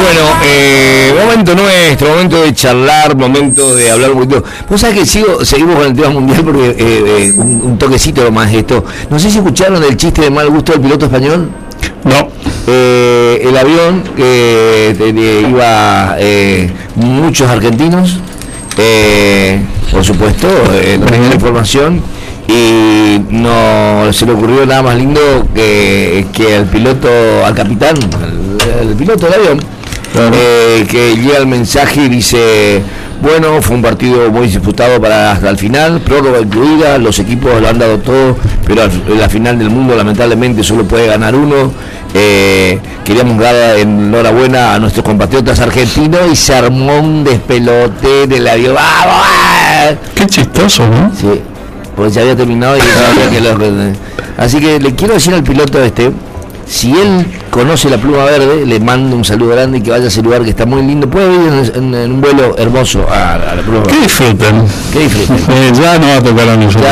Bueno, momento nuestro, momento de charlar, momento de hablar un poquito. Vos sabés que seguimos con el tema mundial porque un toquecito nomás esto. No sé si escucharon el chiste de mal gusto del piloto español. No. El avión que iba muchos argentinos, por supuesto, no tenía información. Y no se le ocurrió nada más lindo que al piloto, al capitán, el piloto del avión, que llega el mensaje y dice: bueno, fue un partido muy disputado hasta el final, prórroga incluida, los equipos lo han dado todo, pero en la final del mundo lamentablemente solo puede ganar uno. Queríamos dar enhorabuena a nuestros compatriotas argentinos y se armó un despelote del avión. ¡Vamos! Qué chistoso, ¿no? Sí. Porque ya había terminado y así que le quiero decir al piloto si él conoce la pluma verde, le mando un saludo grande y que vaya a ese lugar que está muy lindo. Puede ir en un vuelo hermoso a la pluma verde. Que disfruten. Ya no va a tocar a nosotros.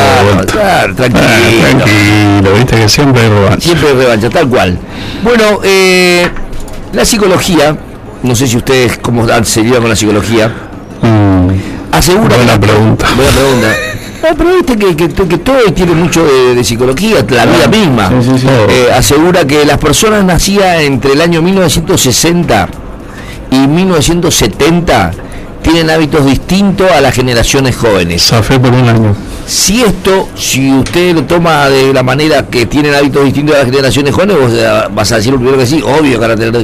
Tranquilo, viste que siempre hay revancha. Siempre hay revancha, tal cual. Bueno, la psicología, no sé si ustedes cómo han seguido con la psicología. Asegura. Buena pregunta. Pero viste que todo tiene mucho de psicología, la vida misma. Sí. Asegura que las personas nacidas entre el año 1960 y 1970 tienen hábitos distintos a las generaciones jóvenes. Zafé por un año. Si usted lo toma de la manera que tienen hábitos distintos a las generaciones jóvenes, vos vas a decir lo primero que sí, obvio,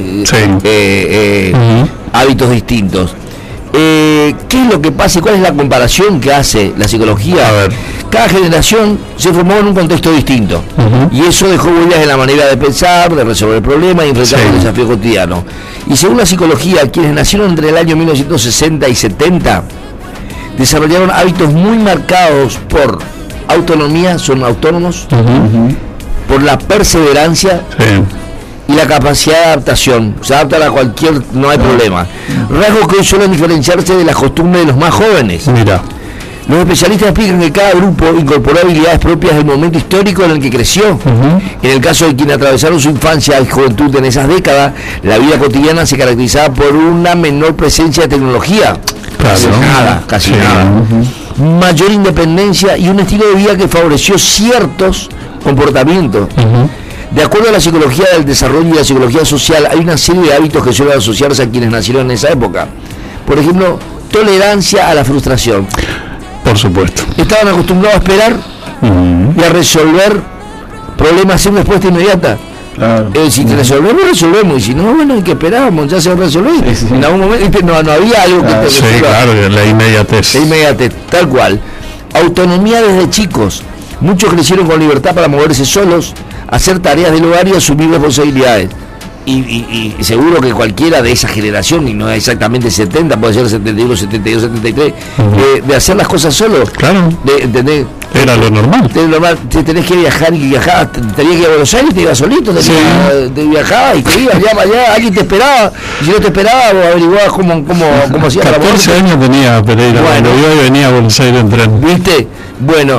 hábitos distintos. ¿Qué es lo que pasa y cuál es la comparación que hace la psicología? A ver. Cada generación se formó en un contexto distinto y eso dejó huellas en la manera de pensar, de resolver problemas y enfrentar los desafíos cotidianos. Y según la psicología, quienes nacieron entre el año 1960 y 70 desarrollaron hábitos muy marcados por autonomía, son autónomos, por la perseverancia y la capacidad de adaptación. Se adaptan a cualquier, no hay problema. Rasgos que hoy suelen diferenciarse de las costumbres de los más jóvenes. Mira. Los especialistas explican que cada grupo incorporó habilidades propias del momento histórico en el que creció. En el caso de quienes atravesaron su infancia y juventud en esas décadas, la vida cotidiana se caracterizaba por una menor presencia de tecnología. Casi nada. Mayor independencia y un estilo de vida que favoreció ciertos comportamientos. De acuerdo a la psicología del desarrollo y la psicología social, hay una serie de hábitos que suelen asociarse a quienes nacieron en esa época. Por ejemplo, tolerancia a la frustración. Por supuesto. Estaban acostumbrados a esperar y a resolver problemas sin respuesta inmediata. Claro. Si te resolvemos, y si no, bueno, hay que esperábamos, ya se va a resolver. En algún momento no había algo que te resuelva. Claro, la inmediatez. La inmediatez, tal cual. Autonomía desde chicos. Muchos crecieron con libertad para moverse solos, hacer tareas del hogar y asumir responsabilidades. Y seguro que cualquiera de esa generación, y no es exactamente 70, puede ser 71, 72, 73, de hacer las cosas solo. Claro. ¿Entendés? Era lo normal. Tenés que viajar y viajabas, tenías que ir a Buenos Aires, te ibas solito, te viajabas y te ibas allá, alguien te esperaba, y si no te esperaba, vos averiguabas cómo hacías la 14 años tenía Pereira, cuando yo venía a Buenos Aires en tren. ¿Viste? Bueno.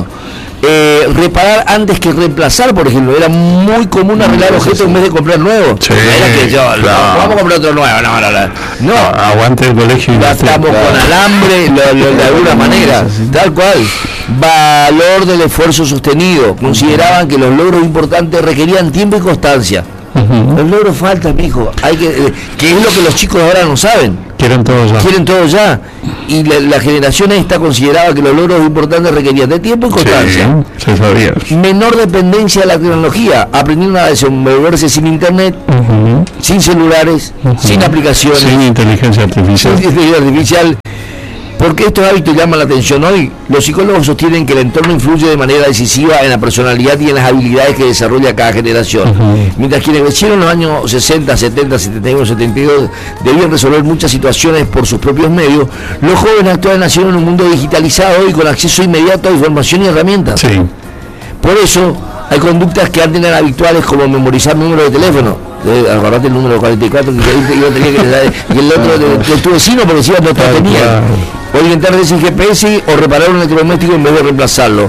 Reparar antes que reemplazar, por ejemplo, era muy común arreglar objetos en vez de comprar nuevos. Sí, no era que vamos a comprar otro nuevo, no. Aguante el colegio. Gastamos con alambre, de alguna manera, tal cual. Valor del esfuerzo sostenido. Consideraban que los logros importantes requerían tiempo y constancia. Los logros faltan, mijo. Que es lo que los chicos ahora no saben. Quieren todo ya. Y la generación esta consideraba que los logros importantes requerían de tiempo y constancia. Sí, se sabía. Menor dependencia de la tecnología. Aprendieron a desenvolverse sin internet, sin celulares, sin aplicaciones, sin inteligencia artificial. Porque estos hábitos llaman la atención hoy. Los psicólogos sostienen que el entorno influye de manera decisiva en la personalidad y en las habilidades que desarrolla cada generación. Mientras quienes crecieron en los años 60, 70, 71, 72 debían resolver muchas situaciones por sus propios medios, los jóvenes actuales nacieron en un mundo digitalizado y con acceso inmediato a información y herramientas. Sí. Por eso hay conductas que antes eran habituales, como memorizar números de teléfono. Acordate el número 44 que yo tenía y el otro de tu vecino, porque si no tenía. O inventar sin GPS o reparar un electrodoméstico en vez de reemplazarlo.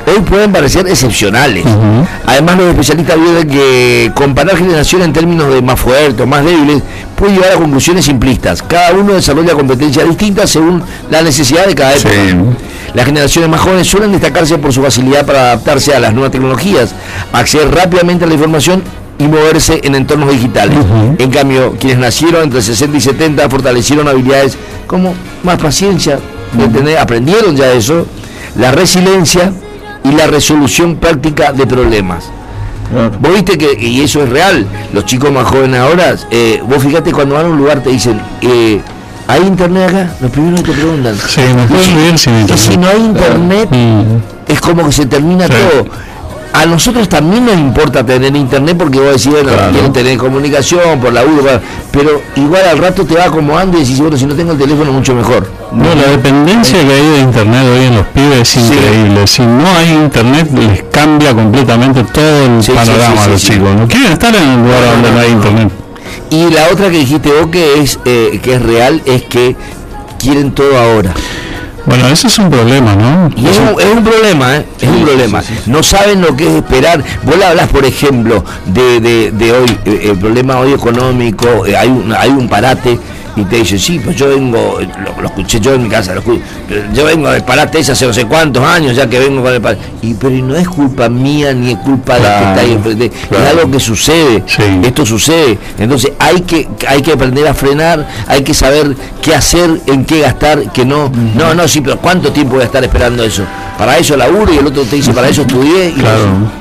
hoy pueden parecer excepcionales. Además, los especialistas vieron que comparar generaciones en términos de más fuertes o más débiles puede llevar a conclusiones simplistas. Cada uno desarrolla competencias distintas según la necesidad de cada época. Las generaciones más jóvenes suelen destacarse por su facilidad para adaptarse a las nuevas tecnologías, acceder rápidamente a la información y moverse en entornos digitales. En cambio, quienes nacieron entre 60 y 70 fortalecieron habilidades como más paciencia, aprendieron ya eso, la resiliencia y la resolución práctica de problemas. Vos viste que, y eso es real, los chicos más jóvenes ahora, vos fíjate, cuando van a un lugar te dicen, ¿hay internet acá? Los primeros te preguntan. Sí, no pueden vivir sin internet. Y si no hay internet, es como que se termina todo. A nosotros también nos importa tener internet porque vos decís, bueno, quieren tener comunicación por la URBA, pero igual al rato te va acomodando y decís, bueno, si no tengo el teléfono mucho mejor. No, la dependencia que hay de internet hoy en los pibes es increíble. Si no hay internet les cambia completamente todo el panorama a los chicos. No quieren estar en un lugar donde no hay internet. Y la otra que dijiste vos que es real es que quieren todo ahora. Bueno, eso es un problema, ¿no? Y es un problema, es un problema. No saben lo que es esperar. Vos le hablas, por ejemplo, de hoy, el problema hoy económico, hay un parate, y te dicen, sí, pues yo vengo, lo escuché yo en mi casa, yo vengo del parate ese hace no sé cuántos años ya que vengo con el parate. Pero no es culpa mía ni es culpa de que está ahí enfrente, es algo que sucede, esto sucede. Entonces hay que aprender a frenar, hay que saber qué hacer, en qué gastar, que no, sí, pero ¿cuánto tiempo voy a estar esperando eso? Para eso laburo, y el otro te dice, para eso estudié. Y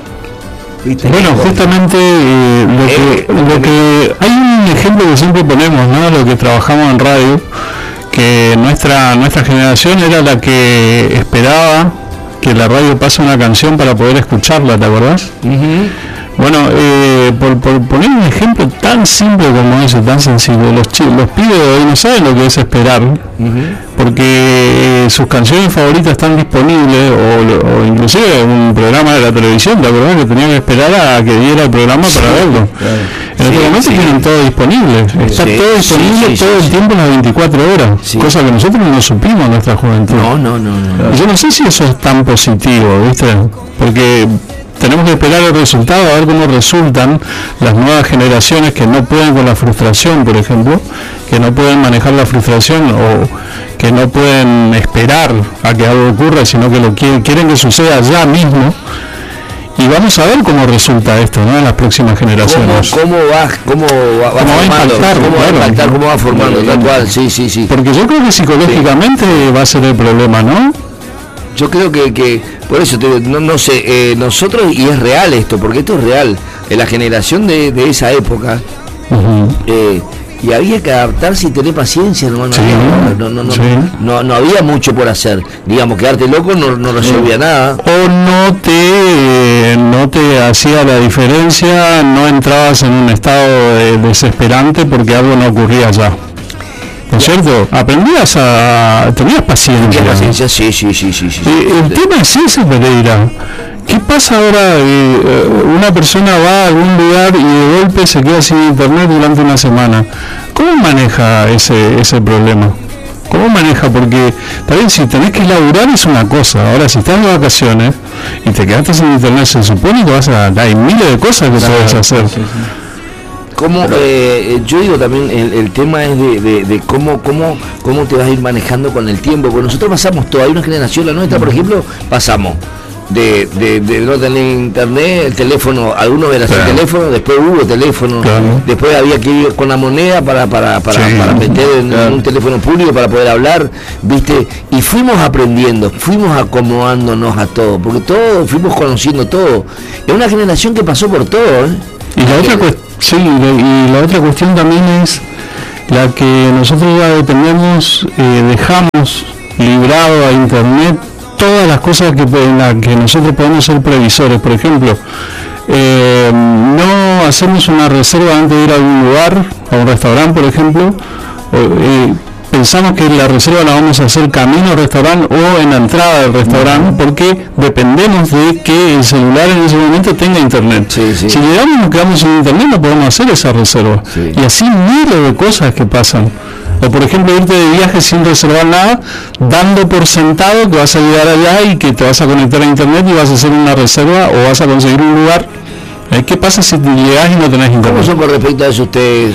bueno, justamente lo que hay un ejemplo que siempre ponemos, ¿no? Lo que trabajamos en radio, que nuestra generación era la que esperaba que la radio pase una canción para poder escucharla, ¿te acordás? Bueno, por poner un ejemplo tan simple como ese, tan sencillo, los pibes de hoy no saben lo que es esperar, porque sus canciones favoritas están disponibles, o inclusive un programa de la televisión, ¿te acordás? Que tenían que esperar a que diera el programa para verlo. En este momento tienen todo disponible, está todo disponible todo el tiempo, las 24 horas, cosa que nosotros no supimos en nuestra juventud. No. Yo no sé si eso es tan positivo, ¿viste? Porque tenemos que esperar el resultado, a ver cómo resultan las nuevas generaciones que no pueden con la frustración, por ejemplo, que no pueden manejar la frustración o que no pueden esperar a que algo ocurra, sino que lo quieren que suceda ya mismo. Y vamos a ver cómo resulta esto, ¿no? En las próximas generaciones. ¿Cómo va a impactar, cómo va formando, tal cual, sí. Porque yo creo que psicológicamente va a ser el problema, ¿no? Yo creo que por eso te digo, no sé, nosotros, y es real esto, porque esto es real, en la generación de esa época, y había que adaptarse y tener paciencia, no había mucho por hacer, digamos, quedarte loco no resolvía nada. O no te hacía la diferencia, no entrabas en un estado desesperante porque algo no ocurría ya. ¿No es cierto? Tenías paciencia. Sí. El tema es ese, Pereira. ¿Qué pasa ahora? Una persona va a algún lugar y de golpe se queda sin internet durante una semana. ¿Cómo maneja ese problema? ¿Cómo maneja? Porque también si tenés que laburar es una cosa. Ahora, si estás de vacaciones y te quedaste sin internet, se supone que hay miles de cosas que puedes hacer. Como yo digo también, el tema es de cómo te vas a ir manejando con el tiempo, porque nosotros pasamos todo, hay una generación, la nuestra, por ejemplo, pasamos de no tener internet, el teléfono, algunos eran el teléfono, después hubo teléfono, después había que ir con la moneda para meter en un teléfono público para poder hablar, ¿viste? Y fuimos aprendiendo, fuimos acomodándonos a todo, porque todo, fuimos conociendo todo. Es una generación que pasó por todo, Y la otra cuestión también es la que nosotros ya dependemos, dejamos librado a internet todas las cosas en las que nosotros podemos ser previsores. Por ejemplo, no hacemos una reserva antes de ir a algún lugar, a un restaurante, por ejemplo. Pensamos que la reserva la vamos a hacer camino al restaurante o en la entrada del restaurante, porque dependemos de que el celular en ese momento tenga internet. Si llegamos y nos quedamos sin internet, no podemos hacer esa reserva. Y así miles de cosas que pasan. O por ejemplo irte de viaje sin reservar nada, dando por sentado que vas a llegar allá y que te vas a conectar a internet y vas a hacer una reserva o vas a conseguir un lugar. ¿Qué pasa si llegás y no tenés internet? ¿Cómo son con respecto a eso ustedes?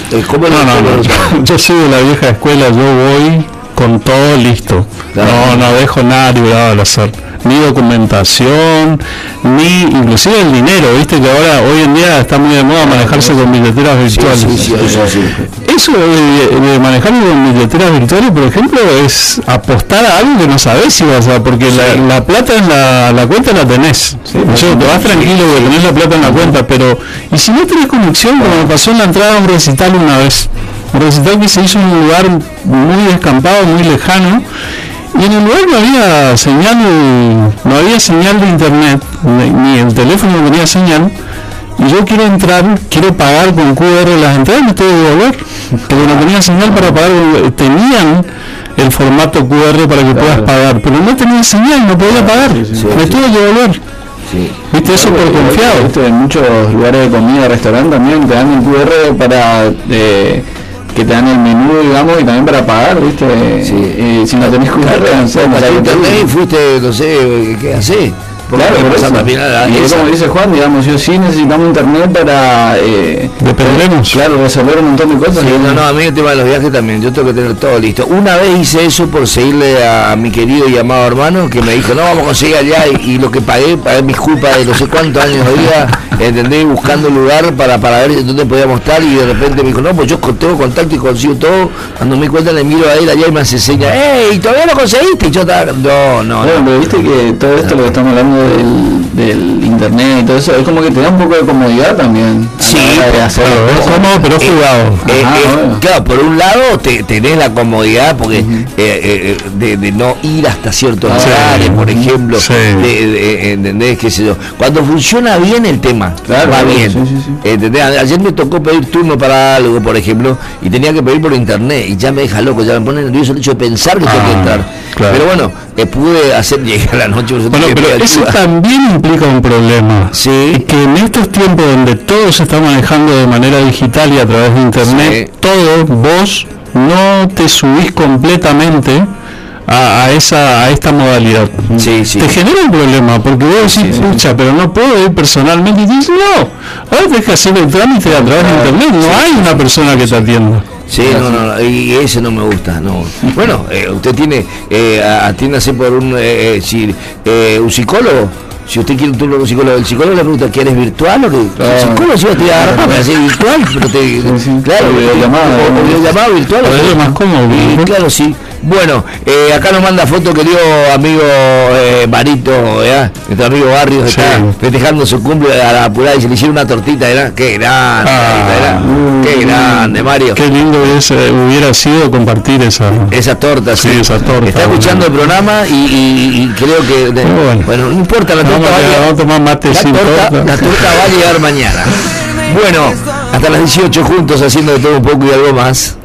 Yo soy de la vieja escuela, yo voy con todo listo. Claro. No dejo nada librado al azar. Ni documentación, ni inclusive el dinero, viste que ahora, hoy en día está muy de moda manejarse con billeteras virtuales. Eso de manejarse con billeteras virtuales, por ejemplo, es apostar a algo que no sabés si vas a, porque la plata en la cuenta la tenés. Te vas tranquilo que tenés la plata en la cuenta, pero y si no tenés conexión, como me pasó en la entrada a un recital una vez, un recital que se hizo en un lugar muy descampado, muy lejano, y en el lugar no había señal de internet, ni el teléfono tenía señal, y yo quiero entrar, quiero pagar con QR las entradas, me tengo que devolver, porque no tenía señal para pagar, tenían el formato QR para que puedas pagar, pero no tenía señal, no podía pagar, me tuve que devolver. ¿Viste? Eso por confiado. ¿Viste? En muchos lugares de comida, restaurante también te dan el QR para... que te dan el menú, digamos, y también para pagar, ¿viste? Si no tenés QR, para internet fuiste, no sé, ¿qué haces? Claro, por eso. Y como dice Juan, digamos, yo sí necesitamos internet para dependemos. Claro, resolver un montón de cosas. A mí el tema de los viajes también, yo tengo que tener todo listo. Una vez hice eso por seguirle a mi querido y amado hermano, que me dijo, no, vamos a conseguir allá, y lo que pagué mis culpas de no sé cuántos años había, ¿entendés? Buscando un lugar para ver dónde podíamos estar, y de repente me dijo, no, pues yo tengo contacto y consigo todo. Cuando me di cuenta le miro a él allá y me hace señas, ¡ey! ¿Todavía lo conseguiste? Y yo estaba, no. Pero viste que todo esto lo que estamos hablando del internet y todo eso, es como que te da un poco de comodidad también. Sí, es cómodo, pero jugado. Claro, por un lado tenés la comodidad porque de no ir hasta ciertos lugares, por ejemplo, ¿entendés? Qué sé yo. Cuando funciona bien el tema, va bien. ¿Entendés? Ayer me tocó pedir turno para algo, por ejemplo, y tenía que pedir por internet, y ya me deja loco, ya me pone nervioso el hecho de pensar que tengo que entrar. Claro. Pero bueno, pude hacer llegar la noche. Bueno, pero eso también implica un problema. Sí. Que en estos tiempos donde todo se está manejando de manera digital y a través de internet, vos no te subís completamente a esta modalidad. Te genera un problema, porque vos decís, pucha, pero no puedo ir personalmente, y dices, no, ahora tenés que hacer el trámite a través de internet, no hay una persona que te atienda. Y ese no me gusta, no. Bueno, usted atiéndase por un psicólogo. Si usted quiere un turno con un psicólogo, el psicólogo le pregunta, ¿quieres virtual o qué? El psicólogo sí va a tirar para hacer virtual, pero claro, videollamada virtual. Es más cómodo. Claro, sí. Bueno, acá nos manda foto querido amigo Marito, nuestro amigo Barrios, está festejando su cumple a la apurada y se le hicieron una tortita, qué grande, qué grande, Mario. Qué lindo hubiera sido compartir esa torta. Esa torta. Está escuchando el programa y creo que, bueno, no importa, la torta la torta va a llegar mañana. Bueno, hasta las 18 juntos haciendo de todo un poco y algo más.